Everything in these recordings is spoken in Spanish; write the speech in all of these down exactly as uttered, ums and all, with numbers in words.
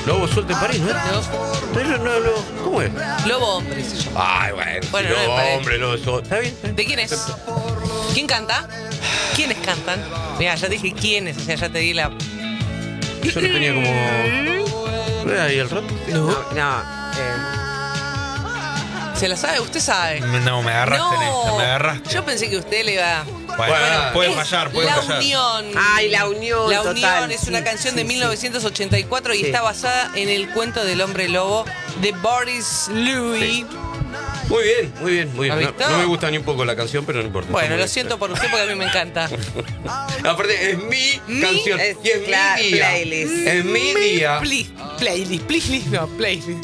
Lobo suelto en París, ¿no es? No. No, no, no, ¿cómo es? Lobo hombre se llama. Ay, bueno, Bueno, sí, no me lobo, parece. hombre, lobo suelto. ¿Está bien? ¿Está bien? ¿De quién es? ¿Quién canta? ¿Quiénes cantan? Mira, ya te dije quiénes, o sea, ya te di la... Yo lo tenía como... ¿Era ahí el rato? No. No, no. eh, ¿Se la sabe? ¿Usted sabe? No, me agarraste en esta, me agarraste. Yo pensé que usted le iba... Bueno, Bueno, puede Es fallar, puede La fallar. Unión. Ay, La Unión, La total. Unión es una Sí, canción sí, de sí. mil novecientos ochenta y cuatro y Sí. está basada en el cuento del hombre lobo de Boris Louis. Muy bien, muy bien, muy ¿Ha bien. No, visto? no me gusta ni un poco la canción, pero no importa. Bueno, Está muy lo bien. siento por usted porque a mí me encanta. Aparte, es mi, Mi- canción. es y es la mi día. playlist. Es mi día. Please, playlist, playlist, no, playlist.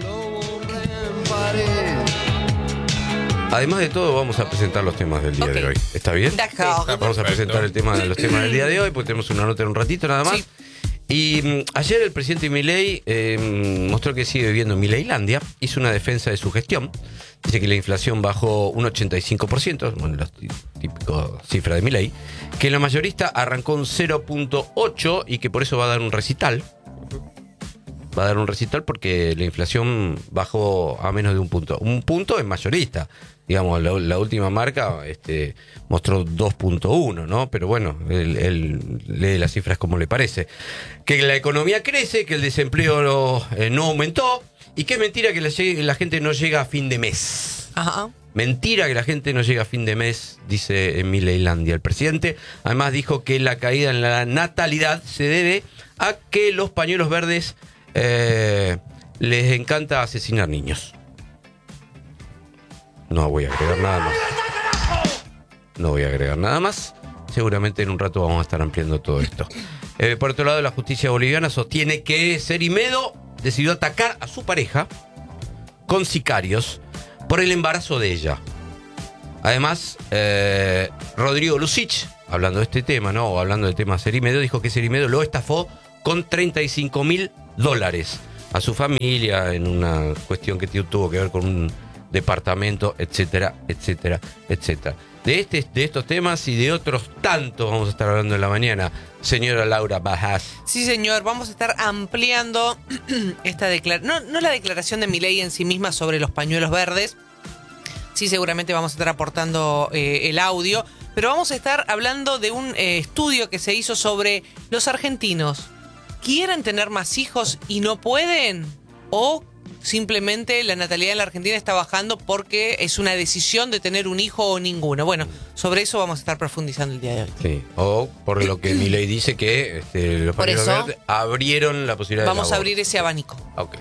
Además de todo, vamos a presentar los temas del día Ok. de hoy. ¿Está bien? D'accord. Vamos a presentar el tema de los temas del día de hoy, porque tenemos una nota en un ratito nada más. Sí. Y mm, ayer el presidente Milei eh, mm, mostró que sigue viviendo en Mileilandia, hizo una defensa de su gestión. Dice que la inflación bajó un ochenta y cinco por ciento, bueno, la tí- típica cifra de Milei, que la mayorista arrancó un cero punto ocho y que por eso va a dar un recital. Va a dar un recital porque la inflación bajó a menos de un punto. Un punto es mayorista. Digamos, la, la última marca este, mostró dos punto uno, ¿no? Pero bueno, él, él lee las cifras como le parece. Que la economía crece, que el desempleo eh, no aumentó y que es mentira que la, la gente no llega a fin de mes. Ajá. Mentira que la gente no llega a fin de mes, dice en Mileilandia el presidente. Además dijo que la caída en la natalidad se debe a que los pañuelos verdes eh, les encanta asesinar niños. No voy a agregar nada más. No voy a agregar nada más. Seguramente en un rato vamos a estar ampliando todo esto. Eh, por otro lado, la justicia boliviana sostiene que Serimedo decidió atacar a su pareja con sicarios por el embarazo de ella. Además, eh, Rodrigo Lucich, hablando de este tema, ¿no? O hablando del tema Serimedo, dijo que Serimedo lo estafó con treinta y cinco mil dólares a su familia en una cuestión que tuvo que ver con un departamento, etcétera, etcétera, etcétera. De, este, de estos temas y de otros tantos vamos a estar hablando en la mañana, señora Laura Bajás. Sí, señor, vamos a estar ampliando esta declaración. No, no la declaración de Milei en sí misma sobre los pañuelos verdes. Sí, seguramente vamos a estar aportando eh, el audio. Pero vamos a estar hablando de un eh, estudio que se hizo sobre los argentinos. ¿Quieren tener más hijos y no pueden? ¿O simplemente la natalidad en la Argentina está bajando porque es una decisión de tener un hijo o ninguno? Bueno, sobre eso vamos a estar profundizando el día de hoy. Sí, o por lo que Milei dice que este, los Por pañuelos eso, verdes abrieron la posibilidad Vamos de a abrir ese abanico. Ok.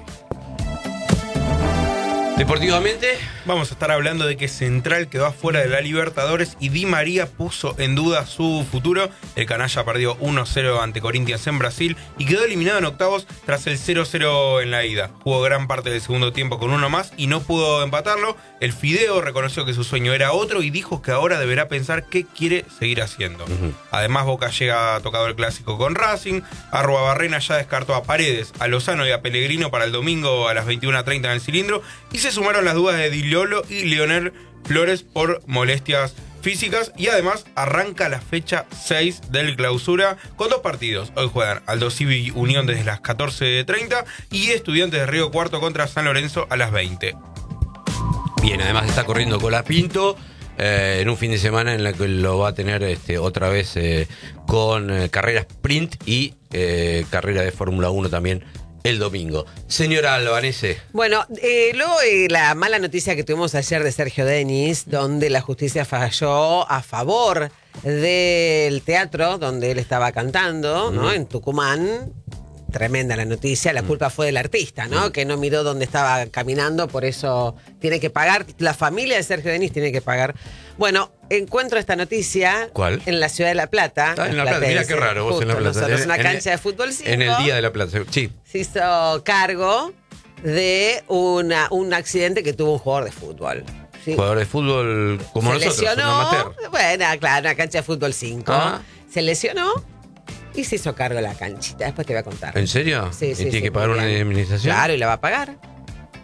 Deportivamente, Vamos a estar hablando de que Central quedó afuera de la Libertadores y Di María puso en duda su futuro. El canalla perdió uno cero ante Corinthians en Brasil y quedó eliminado en octavos tras el cero cero en la ida. Jugó gran parte del segundo tiempo con uno más y no pudo empatarlo. El Fideo reconoció que su sueño era otro y dijo que ahora deberá pensar qué quiere seguir haciendo. Uh-huh. Además, Boca llega tocado el clásico con Racing. Arruabarrena ya descartó a Paredes, a Lozano y a Pellegrino para el domingo a las veintiuna treinta en el cilindro. Y se sumaron las dudas de Di Lolo y Leonel Flores por molestias físicas. Y además arranca la fecha seis del clausura con dos partidos. Hoy juegan Aldo Civi Unión desde las catorce treinta y Estudiantes de Río Cuarto contra San Lorenzo a las veinte. bien, además está corriendo Colapinto eh, en un fin de semana en el que lo va a tener este, otra vez eh, con eh, carrera sprint y eh, carrera de Fórmula uno también el domingo. Señora Albanese. Bueno, eh, luego eh, la mala noticia que tuvimos ayer de Sergio Denis, donde la justicia falló a favor del teatro donde él estaba cantando, ¿no? Mm. En Tucumán. Tremenda la noticia, la culpa fue del artista, ¿no? Mm. Que no miró dónde estaba caminando, por eso tiene que pagar, la familia de Sergio Denis tiene que pagar. Bueno, encuentro esta noticia. ¿Cuál? En la ciudad de La Plata. Ah, en La Plata, mira qué raro vos en La Plata. Nosotros, En- una en- cancha de fútbol cinco. En el Día de la Plata, sí. Se hizo cargo de una, un accidente que tuvo un jugador de fútbol. ¿sí? Jugador de fútbol como Se nosotros, un lesionó, amateur. bueno, claro, una cancha de fútbol cinco. Ah. Se lesionó y se hizo cargo de la canchita. Después te voy a contar. ¿En serio? Sí, ¿Y sí, tiene sí, que pagar muy una bien. indemnización? Claro, y la va a pagar.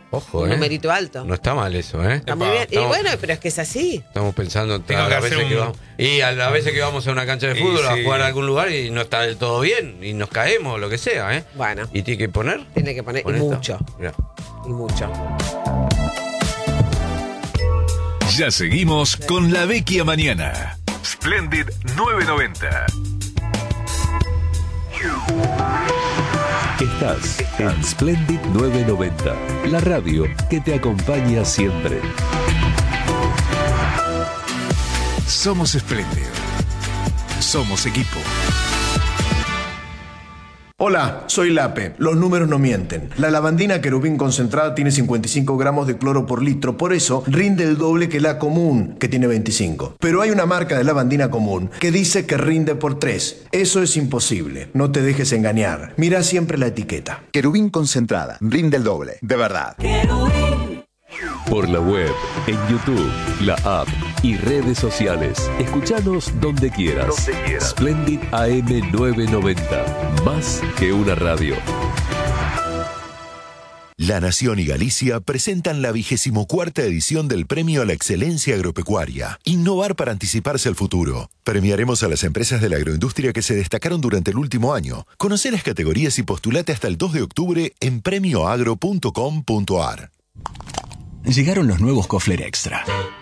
Ojo, Un ¿eh? numerito alto. No está mal eso, ¿eh? Está muy Epa, bien. Y estamos- bueno, pero es que es así. Estamos pensando Tengo a que las hacer veces un- que vamos. Y a las veces que vamos a una cancha de Y fútbol a sí. jugar a algún lugar y no está del todo bien. Y nos caemos, lo que sea, ¿eh? Bueno, Y tiene que poner. tiene que poner. Y Pon esto. mucho. Mirá. Y mucho. Ya seguimos con La Vecchia Mañana. Splendid nueve noventa. Estás en Splendid nueve noventa, la radio que te acompaña siempre. Somos Splendid. Somos equipo. Hola, soy Lape. Los números no mienten. La lavandina querubín concentrada tiene cincuenta y cinco gramos de cloro por litro, por eso rinde el doble que la común, que tiene veinticinco. Pero hay una marca de lavandina común que dice que rinde por tres. Eso es imposible. No te dejes engañar. Mira siempre la etiqueta. Querubín concentrada, rinde el doble, de verdad. Por la web, en YouTube, la app y redes sociales. Escuchanos donde quieras. Donde quieras. Splendid A M nueve noventa. Más que una radio. La Nación y Galicia presentan la vigésimo cuarta edición del Premio a la Excelencia Agropecuaria. Innovar para anticiparse al futuro. Premiaremos a las empresas de la agroindustria que se destacaron durante el último año. Conoce las categorías y postulate hasta el dos de octubre en premio agro punto com punto a r. Llegaron los nuevos Kofler Extra.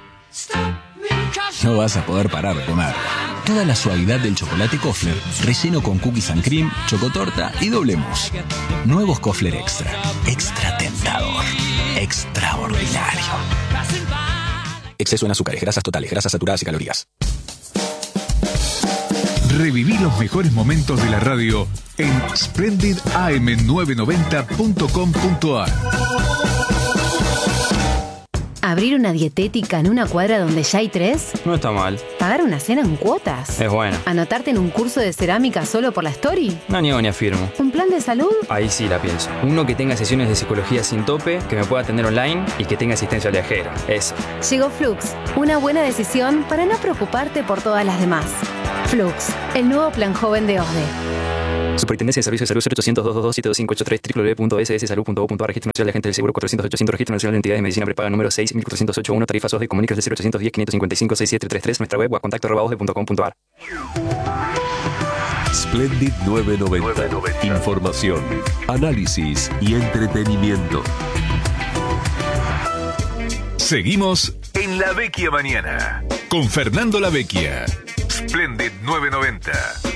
No vas a poder parar de comer. Toda la suavidad del chocolate Kofler, relleno con cookies and cream, chocotorta y doble mousse. Nuevos Kofler Extra. Extra tentador. Extraordinario. Exceso en azúcares, grasas totales, grasas saturadas y calorías. Reviví los mejores momentos de la radio en splendid a m nueve noventa punto com punto a r. ¿Abrir una dietética en una cuadra donde ya hay tres? No está mal. ¿Pagar una cena en cuotas? Es bueno. ¿Anotarte en un curso de cerámica solo por la story? No niego ni afirmo. ¿Un plan de salud? Ahí sí la pienso. Uno que tenga sesiones de psicología sin tope, que me pueda atender online y que tenga asistencia viajera. Eso. Llegó Flux, una buena decisión para no preocuparte por todas las demás. Flux, el nuevo plan joven de O S D E. Superintendencia de Servicios de Salud cero ochocientos, doscientos veintidós, siete dos cinco ocho tres, w w w punto s s salud punto gov punto a r. Registro Nacional de Agentes del Seguro cuatrocientos ochocientos, Registro Nacional de Entidades de Medicina Prepaga número seis mil cuatrocientos ochenta y uno, tarifas O S D E, comunícase cero ochocientos diez, quinientos cincuenta y cinco, sesenta y siete treinta y tres, nuestra web o a contacto arroba o s d e punto com punto a r. Splendid nueve noventa. Información, análisis y entretenimiento. Seguimos en La Vecchia Mañana con Fernando La Vecchia. Splendid nueve noventa.